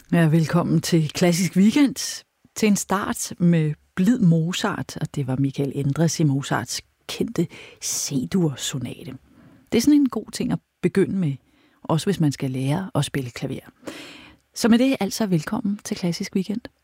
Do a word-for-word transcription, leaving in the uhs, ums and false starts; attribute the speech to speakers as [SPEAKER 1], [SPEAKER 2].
[SPEAKER 1] Ja, velkommen til Klassisk Weekend. Til en start med blid Mozart, og det var Michael Endres i Mozarts kendte C-dur-sonate. Det er sådan en god ting at begynde med, også hvis man skal lære at spille klaver. Så med det altså velkommen til Klassisk Weekend.